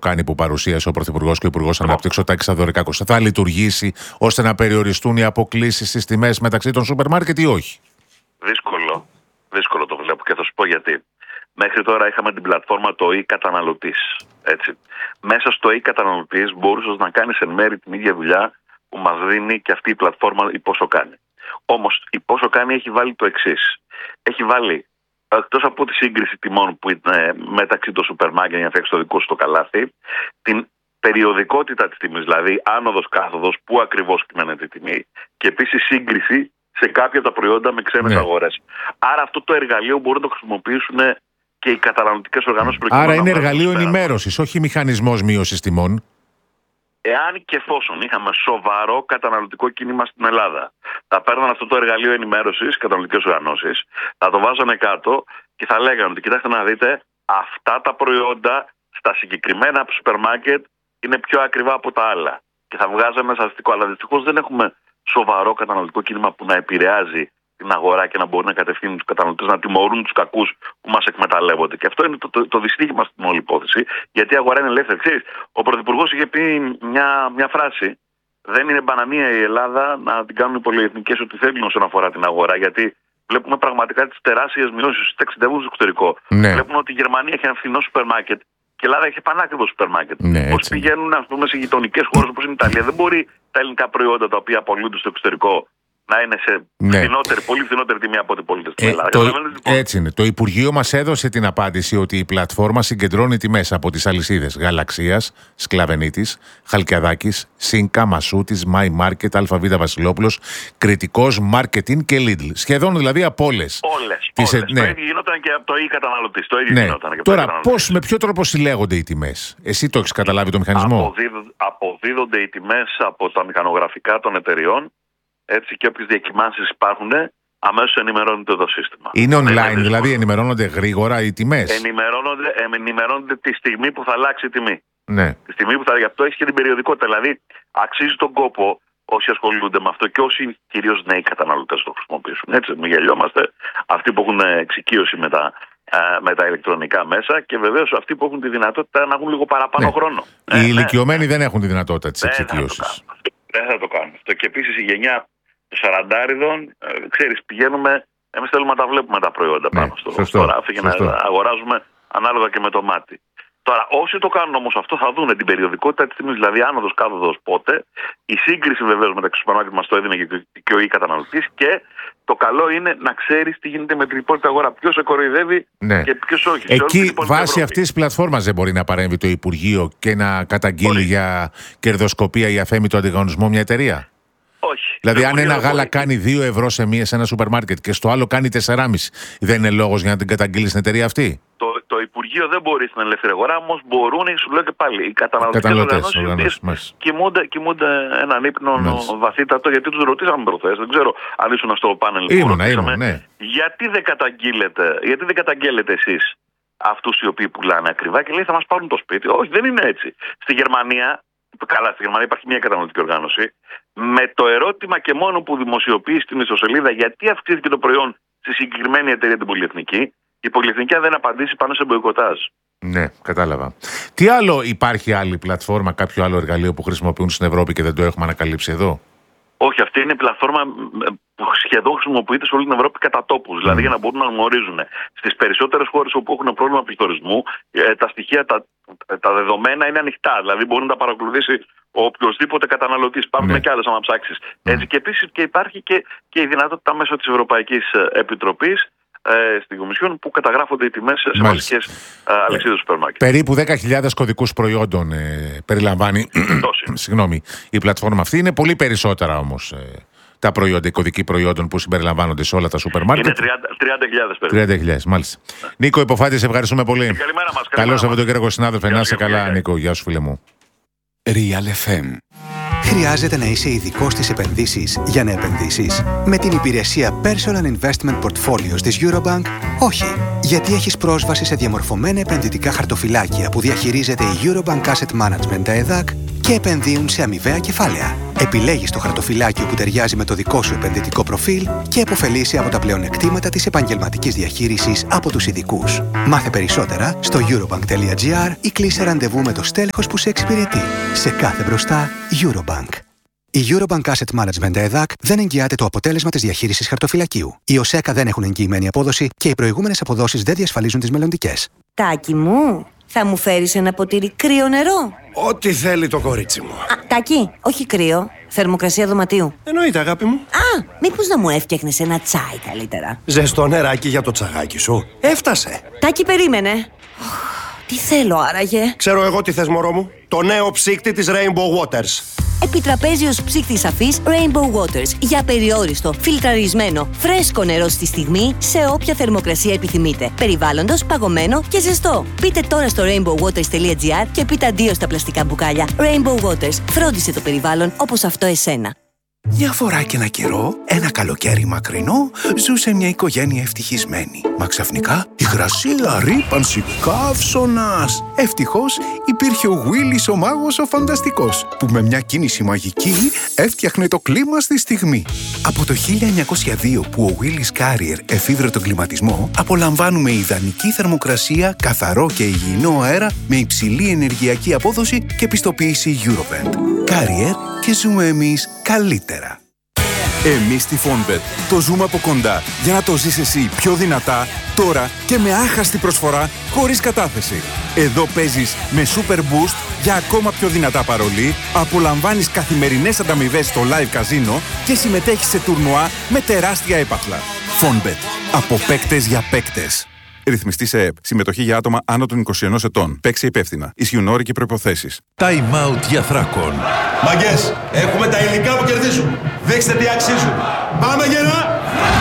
κάνει που παρουσίασε ο Πρωθυπουργός και ο Υπουργός Ανάπτυξης, ο Τάκης Θεοδωρικάκος, θα λειτουργήσει ώστε να περιοριστούν οι αποκλίσεις στις τιμές μεταξύ των σούπερ μάρκετ ή όχι? Δύσκολο το βλέπω και θα σου πω γιατί. Μέχρι τώρα είχαμε την πλατφόρμα το e-καταναλωτής. Έτσι. Μέσα στο e-καταναλωτής μπορούσες να κάνεις εν μέρη την ίδια δουλειά που μας δίνει και αυτή η πλατφόρμα η Πόσο Κάνει. Όμως η Πόσο Κάνει έχει βάλει το εξής. Έχει βάλει, εκτός από τη σύγκριση τιμών που είναι μεταξύ των σούπερ μάρκετ για να φτιάξει το δικό σου το καλάθι, την περιοδικότητα της τιμής, δηλαδή άνοδος κάθοδος, πού ακριβώς κυμαίνεται η τιμή, και επίσης σύγκριση σε κάποια από τα προϊόντα με ξένες αγορές. Άρα αυτό το εργαλείο μπορούν να το χρησιμοποιήσουν και οι καταναλωτικές οργανώσεις. Άρα είναι εργαλείο ενημέρωσης, όχι μηχανισμός μείωσης τιμών. Εάν και εφόσον είχαμε σοβαρό καταναλωτικό κίνημα στην Ελλάδα, θα παίρναν αυτό το εργαλείο ενημέρωσης, καταναλωτικές οργανώσεις, θα το βάζανε κάτω και θα λέγανε ότι κοιτάξτε να δείτε, αυτά τα προϊόντα στα συγκεκριμένα σούπερ μάρκετ είναι πιο ακριβά από τα άλλα. Και θα βγάζαμε ένα στατιστικό. Αλλά δυστυχώς δεν έχουμε σοβαρό καταναλωτικό κίνημα που να επηρεάζει την αγορά και να μπορεί να κατευθύνει τους καταναλωτές, να τιμωρούν τους κακούς που μας εκμεταλλεύονται. Και αυτό είναι το δυστύχημα στην όλη υπόθεση, γιατί η αγορά είναι ελεύθερη. Ξέρεις, ο Πρωθυπουργός είχε πει μια φράση. Δεν είναι μπανανία η Ελλάδα να την κάνουν οι πολυεθνικές ό,τι θέλουν όσον αφορά την αγορά. Γιατί βλέπουμε πραγματικά τις τεράστιες μειώσεις, ταξιδεύουν στο εξωτερικό. Ναι. Βλέπουμε ότι η Γερμανία έχει ένα φθηνό σούπερ μάρκετ και η Ελλάδα έχει πανάκριβο σούπερ μάρκετ. Ναι, πώς πηγαίνουν, ας πούμε, σε γειτονικές χώρες όπως είναι η Ιταλία. Δεν μπορεί τα ελληνικά προϊόντα τα οποία απολύονται στο εξωτερικό να είναι σε πολύ φθηνότερη τιμή από ό,τι πωλείται στην Ελλάδα. Έτσι είναι. Το Υπουργείο μας έδωσε την απάντηση ότι η πλατφόρμα συγκεντρώνει τιμές από τις αλυσίδες Γαλαξίας, Σκλαβενίτης, Χαλκιαδάκης, Σίνκα, Μασούτης, My Market, ΑΒ Βασιλόπουλος, Κρητικός, Marketing και Lidl. Σχεδόν δηλαδή από όλες. Όλες. Το ίδιο γινόταν και από το e-καταναλωτής. Τώρα, με ποιο τρόπο συλλέγονται οι τιμές? Εσύ το έχεις καταλάβει το μηχανισμό? Αποδίδονται οι τιμές από τα μηχανογραφικά των εταιριών. Έτσι, και όποιες διακυμάνσεις υπάρχουν, αμέσως ενημερώνεται το σύστημα. Είναι online, δηλαδή ενημερώνονται γρήγορα οι τιμές? Ενημερώνονται τη στιγμή που θα αλλάξει η τιμή. Ναι. Τη στιγμή που γι' αυτό έχει και την περιοδικότητα. Δηλαδή, αξίζει τον κόπο όσοι ασχολούνται με αυτό και όσοι κυρίως νέοι καταναλωτές το χρησιμοποιήσουν. Έτσι, μην γελιόμαστε. Αυτοί που έχουν εξοικείωση με τα ηλεκτρονικά μέσα και βεβαίως αυτοί που έχουν τη δυνατότητα να έχουν λίγο παραπάνω χρόνο. Οι ηλικιωμένοι δεν έχουν τη δυνατότητα της εξοικείωσης. Δεν θα το κάνουν αυτό. Και επίσης η γενιά των 40'ων, ξέρεις, πηγαίνουμε, εμείς θέλουμε να τα βλέπουμε τα προϊόντα πάνω στο ράφι και να αγοράζουμε ανάλογα και με το μάτι. Τώρα, όσοι το κάνουν όμως αυτό θα δουν την περιοδικότητα της τιμής, δηλαδή άνοδος, κάθοδος πότε. Η σύγκριση βεβαίως μεταξύ σούπερ μάρκετ μας το έδινε και ο e-καταναλωτής, και το καλό είναι να ξέρεις τι γίνεται με την υπόλοιπη αγορά. Ποιος σε κοροϊδεύει και ποιος όχι. Εκεί, βάσει αυτής της πλατφόρμας, δεν μπορεί να παρέμβει το Υπουργείο και να καταγγείλει για κερδοσκοπία ή αθέμητο ανταγωνισμό μια εταιρεία? Όχι. Δηλαδή, αν ένα γάλα κάνει 2 ευρώ σε ένα σούπερ μάρκετ και στο άλλο κάνει 4,5, δεν είναι λόγος για να την καταγγείλει στην εταιρεία αυτή? Το Υπουργείο δεν μπορεί στην ελεύθερη αγορά, όμως μπορούν, σου λέω και πάλι, οι καταναλωτικές οργανώσεις κοιμούνται έναν ύπνο βαθύτατο, γιατί τους ρωτήσαμε προχθές. Δεν ξέρω αν ήσουν στο πάνελ. Ήμουν, ναι. Γιατί δεν καταγγέλλετε εσείς αυτούς οι οποίοι πουλάνε ακριβά και λέει θα μας πάρουν το σπίτι? Όχι, δεν είναι έτσι. Στη Γερμανία υπάρχει μια καταναλωτική οργάνωση με το ερώτημα και μόνο που δημοσιοποιεί στην ιστοσελίδα γιατί αυξήθηκε το προϊόν στη συγκεκριμένη εταιρεία την πολυεθνική. Η πολυεθνική δεν απαντήσει πάνω σε μποϊκοτάζ. Ναι, κατάλαβα. Τι άλλο υπάρχει, άλλη πλατφόρμα, κάποιο άλλο εργαλείο που χρησιμοποιούν στην Ευρώπη και δεν το έχουμε ανακαλύψει εδώ? Όχι, αυτή είναι η πλατφόρμα που σχεδόν χρησιμοποιείται σε όλη την Ευρώπη κατά τόπους. Δηλαδή για να μπορούν να γνωρίζουν στις περισσότερες χώρες όπου έχουν πρόβλημα πληθωρισμού, τα στοιχεία, τα δεδομένα είναι ανοιχτά. Δηλαδή μπορεί να τα παρακολουθήσει οποιοδήποτε καταναλωτής. Υπάρχουν και άλλες άμα ψάξεις. Έτσι, και επίσης και υπάρχει και η δυνατότητα μέσω της Ευρωπαϊκής Επιτροπής στην Κομισιόν που καταγράφονται οι τιμές σε βασικές αλυσίδες σούπερ μάρκετ. Περίπου 10.000 κωδικούς προϊόντων περιλαμβάνει η πλατφόρμα αυτή. Είναι πολύ περισσότερα όμως τα προϊόντα, οι κωδικοί προϊόντων που συμπεριλαμβάνονται σε όλα τα σούπερ μάρκετ. Είναι 30.000 περίπου. 30.000, μάλιστα. Νίκο Υποφάτη, σε ευχαριστούμε πολύ. Καλημέρα μας. Καλό Σαββατοκύριακο, συνάδελφε. Να είσαι καλά, Νίκο. Γεια σου, φίλε μου. Real FM. Χρειάζεται να είσαι ειδικός στις επενδύσεις για να επενδύσεις? Με την υπηρεσία Personal Investment Portfolios της Eurobank, όχι. Γιατί έχεις πρόσβαση σε διαμορφωμένα επενδυτικά χαρτοφυλάκια που διαχειρίζεται η Eurobank Asset Management ΕΔΑΚ και επενδύουν σε αμοιβαία κεφάλαια. Επιλέγεις το χαρτοφυλάκιο που ταιριάζει με το δικό σου επενδυτικό προφίλ και επωφελείσαι από τα πλεονεκτήματα της επαγγελματικής διαχείρισης από τους ειδικούς. Μάθε περισσότερα στο eurobank.gr ή κλείσε ραντεβού με το στέλεχος που σε εξυπηρετεί. Σε κάθε μπροστά, Eurobank. Η Eurobank Asset Management ΕΔΑΚ δεν εγγυάται το αποτέλεσμα της διαχείρισης χαρτοφυλακίου. Οι ΟΣΕΚΑ δεν έχουν εγγυημένη απόδοση και οι προηγούμενες αποδόσεις δεν διασφαλίζουν τις μελλοντικές. Τάκη μου, θα μου φέρεις ένα ποτήρι κρύο νερό? Ό,τι θέλει το κορίτσι μου. Τάκη, όχι κρύο. Θερμοκρασία δωματίου. Εννοείται, αγάπη μου. Μήπως να μου έφτιαχνες ένα τσάι καλύτερα? Ζεστό νεράκι για το τσαγάκι σου. Έφτασε. Τάκη, περίμενε. Τι θέλω άραγε? Ξέρω εγώ τι θες, μωρό μου. Το νέο ψύκτη της Rainbow Waters. Επιτραπέζιος ψύκτης σαφής Rainbow Waters. Για περιόριστο, φιλτραρισμένο, φρέσκο νερό στη στιγμή, σε όποια θερμοκρασία επιθυμείτε. Περιβάλλοντος, παγωμένο και ζεστό. Πείτε τώρα στο rainbowwaters.gr και πείτε αντίο στα πλαστικά μπουκάλια. Rainbow Waters. Φρόντισε το περιβάλλον όπως αυτό εσένα. Μια φορά και ένα καιρό, ένα καλοκαίρι μακρινό, ζούσε μια οικογένεια ευτυχισμένη. Μα ξαφνικά, υγρασία, ρύπανση, καύσωνας. Ευτυχώς υπήρχε ο Willis ο μάγος ο φανταστικός, που με μια κίνηση μαγική έφτιαχνε το κλίμα στη στιγμή. Από το 1902 που ο Willis Carrier εφήβρε τον κλιματισμό, απολαμβάνουμε ιδανική θερμοκρασία, καθαρό και υγιεινό αέρα με υψηλή ενεργειακή απόδοση και πιστοποίηση Eurovent. Carrier και ζούμε εμείς καλύτερα. Εμείς στη Fonbet το ζούμε από κοντά για να το ζεις εσύ πιο δυνατά, τώρα και με άχαστη προσφορά χωρίς κατάθεση. Εδώ παίζεις με Super Boost για ακόμα πιο δυνατά παρολί, απολαμβάνεις καθημερινές ανταμοιβές στο live καζίνο και συμμετέχεις σε τουρνουά με τεράστια έπαθλα. Fonbet. Από παίκτες για παίκτες. Ρυθμιστή σε ΕΕΠ. Συμμετοχή για άτομα άνω των 21 ετών. Παίξει υπεύθυνα. Ισχύουν όροι και προϋποθέσεις. Time out για Θράκον. Μαγκές, έχουμε τα υλικά που κερδίζουν. Δείξτε τι αξίζουν. Πάμε γερά!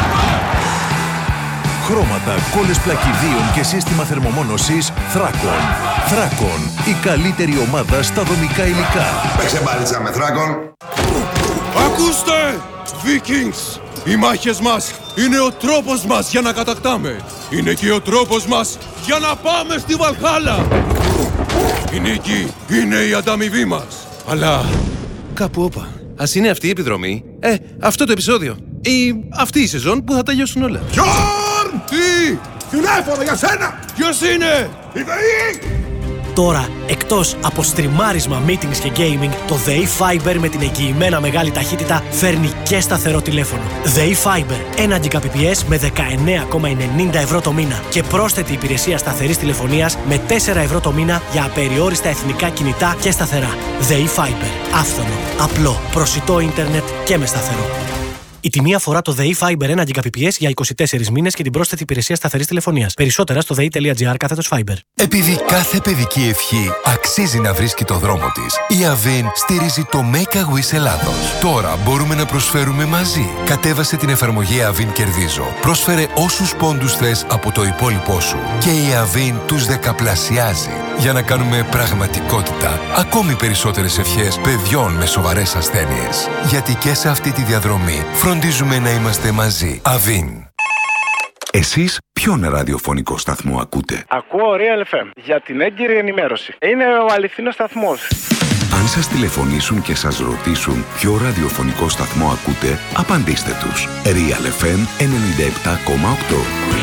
Χρώματα, κόλλες πλακιδίων και σύστημα θερμομόνωσης Θράκον. Θράκον, η καλύτερη ομάδα στα δομικά υλικά. Παίξε μπάλιτσα με Θράκον. Ακούστε, Vikings! Οι μάχες μας είναι ο τρόπος μας για να κατακτάμε. Είναι και ο τρόπος μας για να πάμε στη Βαλχάλα. Η νίκη είναι η ανταμοιβή μας. Αλλά κάπου όπα. Ας είναι αυτή η επιδρομή, αυτό το επεισόδιο ή αυτή η σεζόν που θα τελειώσουν όλα. Γιόρν! Τι! Τηλέφωνο για σένα! Ποιος είναι? Η ΔΕΗ! Τώρα, εκτός από στριμάρισμα, meetings και gaming, το ΔΕΗ Fiber με την εγγυημένα μεγάλη ταχύτητα φέρνει και σταθερό τηλέφωνο. ΔΕΗ Fiber, 1 Gbps με 19,90 ευρώ το μήνα και πρόσθετη υπηρεσία σταθερής τηλεφωνίας με 4 ευρώ το μήνα για απεριόριστα εθνικά κινητά και σταθερά. ΔΕΗ Fiber, άφθονο, απλό, προσιτό ίντερνετ και με σταθερό. Η τιμή αφορά το ΔΕΗ Fiber 1 Gbps για 24 μήνες και την πρόσθετη υπηρεσία σταθερής τηλεφωνίας. Περισσότερα στο dei.gr/Fiber. Επειδή κάθε παιδική ευχή αξίζει να βρίσκει το δρόμο της, η Avin στηρίζει το Make a Wish Ελλάδος. Τώρα μπορούμε να προσφέρουμε μαζί. Κατέβασε την εφαρμογή Avin Κερδίζω. Πρόσφερε όσους πόντους θες από το υπόλοιπό σου. Και η Avin τους δεκαπλασιάζει. Για να κάνουμε πραγματικότητα ακόμη περισσότερες ευχές παιδιών με σοβαρές ασθένειες. Γιατί και σε αυτή τη διαδρομή φροντίζουμε να είμαστε μαζί. Avin. Εσείς ποιον ραδιοφωνικό σταθμό ακούτε? Ακούω Real FM για την έγκυρη ενημέρωση. Είναι ο αληθινός σταθμός. Αν σας τηλεφωνήσουν και σας ρωτήσουν ποιο ραδιοφωνικό σταθμό ακούτε, απαντήστε τους. Real FM 97,8.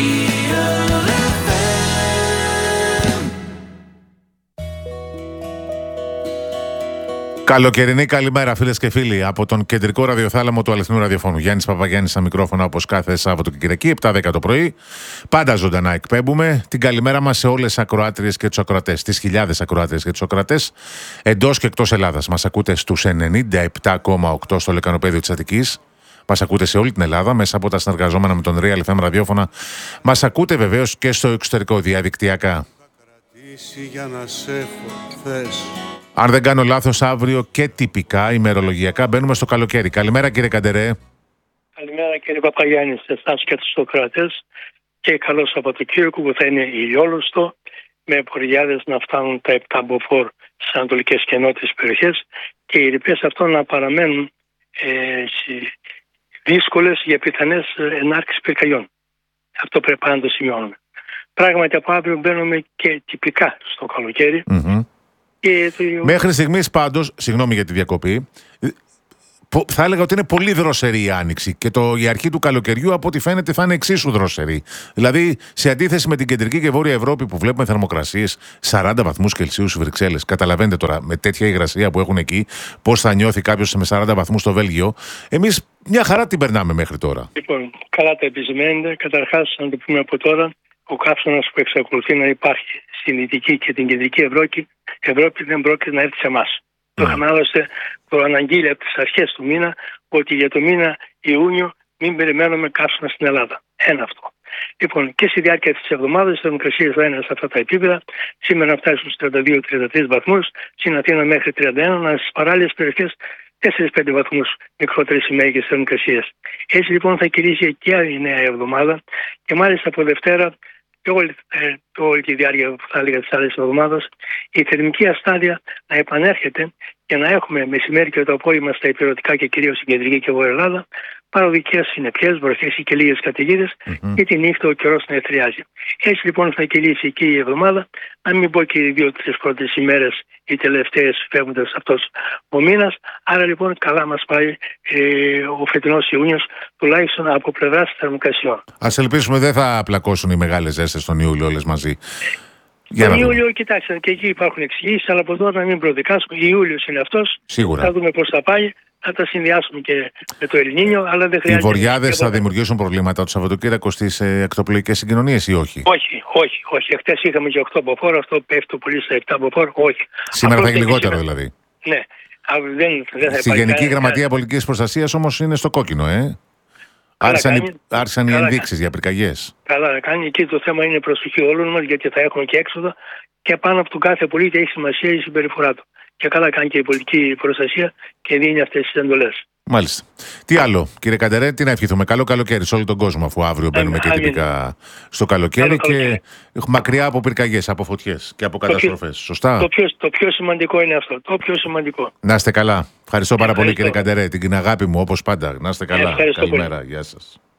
Καλοκαιρινή καλημέρα, φίλες και φίλοι, από τον κεντρικό ραδιοθάλαμο του αληθινού ραδιοφώνου. Γιάννης Παπαγιάννης στα μικρόφωνα, όπως κάθε Σάββατο και Κυριακή, 7-10 το πρωί. Πάντα ζωντανά εκπέμπουμε. Την καλημέρα μας σε όλες τις ακροάτριες και τους ακροατές, τις χιλιάδες ακροάτριες και τους ακροατές, εντός και εκτός Ελλάδας. Μας ακούτε στους 97,8 στο λεκανοπέδιο της Αττικής. Μας ακούτε σε όλη την Ελλάδα μέσα από τα συνεργαζόμενα με τον Real FM ραδιόφωνα. Μας ακούτε βεβαίως και στο εξωτερικό διαδικτυακά. Για να σε έχω, θες. Αν δεν κάνω λάθος, αύριο και τυπικά, ημερολογιακά, μπαίνουμε στο καλοκαίρι. Καλημέρα, κύριε Καντερέ. Καλημέρα, κύριε Παπαγιάννη, σε εσάς και τους ακροατές. Και καλό Σαββατοκύριακο που θα είναι ηλιόλουστο, με ποριάδες να φτάνουν τα 7 μποφόρ στις ανατολικές και νότιες περιοχές και οι ρηπές αυτών να παραμένουν δύσκολες για πιθανές ενάρξεις πυρκαγιών. Αυτό πρέπει να το σημειώνουμε. Πράγματι, από αύριο μπαίνουμε και τυπικά στο καλοκαίρι. Μέχρι στιγμής πάντως, συγγνώμη για τη διακοπή, θα έλεγα ότι είναι πολύ δροσερή η άνοιξη και η αρχή του καλοκαιριού από ό,τι φαίνεται θα είναι εξίσου δροσερή. Δηλαδή, σε αντίθεση με την κεντρική και βόρεια Ευρώπη που βλέπουμε θερμοκρασίες 40 βαθμούς Κελσίου στις Βρυξέλλες. Καταλαβαίνετε τώρα με τέτοια υγρασία που έχουν εκεί, πώς θα νιώθει κάποιος με 40 βαθμούς στο Βέλγιο. Εμείς μια χαρά την περνάμε μέχρι τώρα. Λοιπόν, καλά τα επισημαίνετε. Καταρχάς, να το πούμε από τώρα, ο καύσωνας που εξακολουθεί να υπάρχει στην Δυτική και την Κεντρική Ευρώπη δεν πρόκειται να έρθει σε εμάς. Το είχαμε άλλωστε προαναγγείλει από τις αρχές του μήνα ότι για το μήνα Ιούνιο μην περιμένουμε καύσωνα στην Ελλάδα. Ένα αυτό. Λοιπόν, και στη διάρκεια της εβδομάδας οι θερμοκρασίες θα είναι σε αυτά τα επίπεδα. Σήμερα φτάσει στους 32-33 βαθμούς, στην Αθήνα μέχρι 31, στις παράλληλες περιοχές 4-5 βαθμούς μικρότερες οι μέγιστες θερμοκρασίες. Έτσι λοιπόν θα κηρύσει και η νέα εβδομάδα και μάλιστα από Δευτέρα και όλη τη διάρκεια που θα έλεγα της άλλης εβδομάδας η θερμική αστάθεια να επανέρχεται και να έχουμε μεσημέρι και το απόγευμα στα υπηρετικά και κυρίως στην κεντρική και βόρεια Ελλάδα παροδικές συννεφιές, βροχές και λίγες καταιγίδες και τη νύχτα ο καιρός να εθριάζει. Έτσι λοιπόν θα κυλήσει και η εβδομάδα, να μην πω και οι 2-3 πρώτες ημέρες οι τελευταίες φεύγοντας αυτός ο μήνας. Άρα λοιπόν καλά μας πάει ο φετινός Ιούνιος τουλάχιστον από πλευράς θερμοκρασιών. Ας ελπίσουμε δεν θα πλακώσουν οι μεγάλες ζέστες τον Ιούλιο όλες μαζί. Τον Ιούλιο, κοιτάξτε, και εκεί υπάρχουν εξηγήσεις, αλλά από τώρα να μην προδικάσουμε. Ιούλιος είναι αυτός. Σίγουρα. Θα δούμε πώς θα πάει. Θα τα συνδυάσουμε και με το Ελληνίνιο, αλλά δεν χρειάζεται. Οι βοριάδες θα δημιουργήσουν προβλήματα το Σαββατοκύριακο στις εκτοπλοϊκές συγκοινωνίες ή όχι? Όχι. Εχθές είχαμε και 8 μποφόρ, αυτό πέφτει πολύ στα 7 μποφόρ. Όχι. Σήμερα θα έχει λιγότερο δηλαδή. Ναι. Δεν θα στη Γενική Γραμματεία Πολιτικής Προστασίας όμως είναι στο κόκκινο, Άρχισαν οι ενδείξεις για πυρκαγιές. Καλά να κάνει. Εκεί το θέμα είναι προσοχή όλων μας, γιατί θα έχουμε και έξοδα και πάνω από τον κάθε πολίτη έχει σημασία η συμπεριφορά του. Και καλά κάνει και η πολιτική προστασία και δίνει αυτές τις εντολές. Μάλιστα. Τι άλλο, κύριε Καντερέ, τι να ευχηθούμε? Καλό καλοκαίρι σε όλο τον κόσμο, αφού αύριο μπαίνουμε και τυπικά στο καλοκαίρι και μακριά από πυρκαγιές, από φωτιές και από καταστροφές. Σωστά. Το πιο σημαντικό είναι αυτό. Το πιο σημαντικό. Να είστε καλά. Ευχαριστώ πάρα πολύ, κύριε Καντερέ. Την αγάπη μου, όπως πάντα. Να είστε καλά. Καλημέρα. Γεια σας.